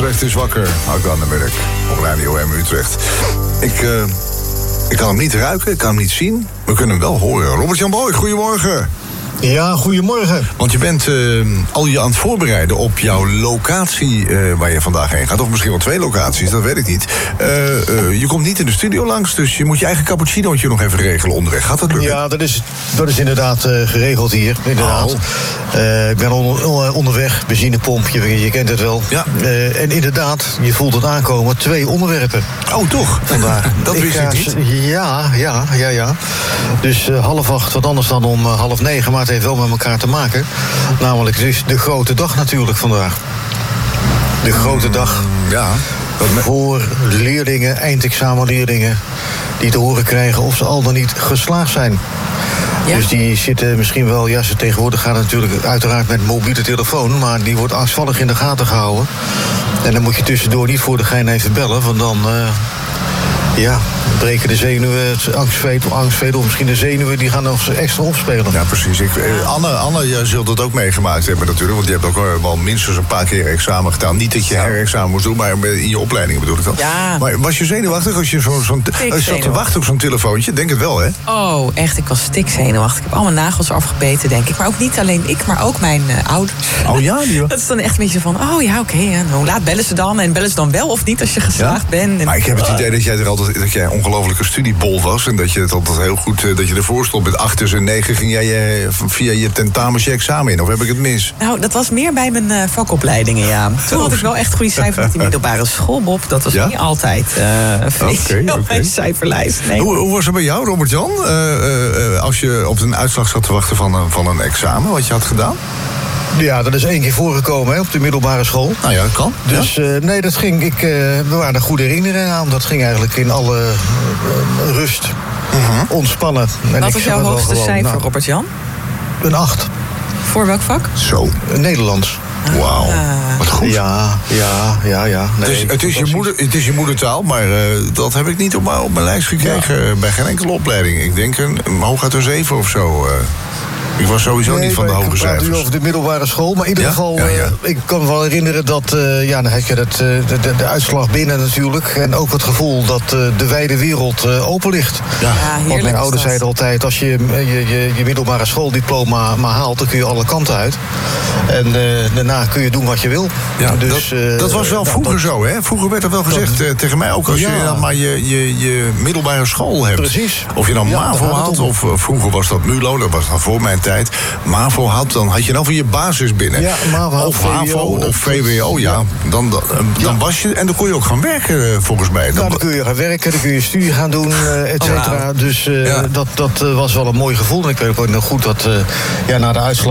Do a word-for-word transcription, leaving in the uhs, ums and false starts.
Utrecht is wakker. Ook aan de merk op Radio M Utrecht. Ik, uh, ik kan hem niet ruiken, ik kan hem niet zien. We kunnen hem wel horen. Robert-Jan Boy, goedemorgen. Ja, goedemorgen. Want je bent uh, al je aan het voorbereiden op jouw locatie uh, waar je vandaag heen gaat. Of misschien wel twee locaties, dat weet ik niet. Uh, uh, je komt niet in de studio langs, dus je moet je eigen cappuccinootje nog even regelen onderweg. Gaat dat lukken? Ja, dat is, dat is inderdaad uh, geregeld hier. Inderdaad. Oh. Uh, ik ben onder, onderweg, benzinepomp, je, je kent het wel. Ja. Uh, en inderdaad, je voelt het aankomen, twee onderwerpen. Oh, toch? Vandaag. Dat wist ik, ik niet. Ja, ja, ja, ja. Dus uh, half acht, wat anders dan om uh, half negen, maar het heeft wel met elkaar te maken. Namelijk dus de grote dag natuurlijk vandaag. De grote dag. Ja. Voor leerlingen, eindexamenleerlingen, die te horen krijgen of ze al dan niet geslaagd zijn. Ja. Dus die zitten misschien wel, ja, ze tegenwoordig gaan natuurlijk uiteraard met mobiele telefoon, maar die wordt angstvallig in de gaten gehouden. En dan moet je tussendoor niet voor de gein even bellen, want dan, uh, ja, breken de zenuwen, het angstvetel, angstvetel, misschien de zenuwen, die gaan nog extra opspelen. Ja, precies. Ik, Anne, Anne, jij zult het ook meegemaakt hebben natuurlijk, want je hebt ook wel minstens een paar keer examen gedaan. Niet dat je herexamen moest doen, maar in je opleiding bedoel ik dan. Ja. Maar was je zenuwachtig als je, zo, zo'n, als je zat te wachten op zo'n telefoontje? Denk het wel, hè? Oh, echt, ik was stikzenuwachtig. Ik heb allemaal nagels afgebeten, denk ik. Maar ook niet alleen ik, maar ook mijn uh, ouders. Oh ja? Die... Dat is dan echt een beetje van, oh ja, oké, okay, hoe laat bellen ze dan? En bellen ze dan wel of niet als je geslaagd ja? bent? En... Maar ik heb het idee dat jij er altijd, dat jij een ongelofelijke studiebol was en dat je het altijd heel goed, dat je ervoor stond. Met acht en negen ging jij je, via je tentamens je examen in, of heb ik het mis? Nou, dat was meer bij mijn uh, vakopleidingen, ja. Toen had ik wel echt goede cijfers op die middelbare school, Bob. Dat was ja? niet altijd uh, een feestje okay, okay. op mijn cijferlijst. Nee. Hoe, hoe was het bij jou, Robert-Jan? Uh, uh, als je op een uitslag zat te wachten van een, van een examen, wat je had gedaan? Ja, dat is één keer voorgekomen hè, op de middelbare school. Nou ja, dat kan. Dus ja? uh, nee, dat ging. Ik, uh, we waren er goede herinneringen aan. Dat ging eigenlijk in alle uh, rust, uh-huh. ontspannen. En wat was jouw hoogste gewoon, cijfer, nou, Robert-Jan? Een acht. Voor welk vak? Zo. Nederlands. Wauw, wat goed. Ja, ja, ja, ja. Nee, dus het, is je moeder, het is je moedertaal, maar uh, dat heb ik niet op, op mijn lijst gekregen ja. bij geen enkele opleiding. Ik denk een, hooguit een zeven of zo. Uh. Ik was sowieso nee, niet van de hoge cijfers. Ik praat nu over de middelbare school. Maar in ieder ja? geval, ja, ja. Uh, ik kan me wel herinneren dat... Uh, ja, dan heb je het, uh, de, de, de uitslag binnen natuurlijk. En ook het gevoel dat uh, de wijde wereld uh, open ligt. Ja. Ja, want mijn ouders zeiden altijd... als je je, je je middelbare schooldiploma maar haalt... dan kun je alle kanten uit. En uh, daarna kun je doen wat je wil. Ja, dus, dat, uh, dat was wel vroeger dat, zo, hè? Vroeger werd er wel gezegd dat, uh, tegen mij ook... als ja. je dan maar je, je, je middelbare school hebt. Precies. Of je dan ja, MAVO had, of uh, vroeger was dat MULO... dat was dan voor mijn tijd... MAVO had, dan had je dan voor je basis binnen. Ja, MAVO, of HAVO of V W O, ja. Dan, dan, dan was je... En dan kon je ook gaan werken, volgens mij. Dan, nou, dan kun je gaan werken, dan kun je studie gaan doen, uh, et cetera. Oh, wow. Dus uh, ja. dat, dat uh, was wel een mooi gevoel. En ik weet ook nog goed dat uh, ja, na de uitslag...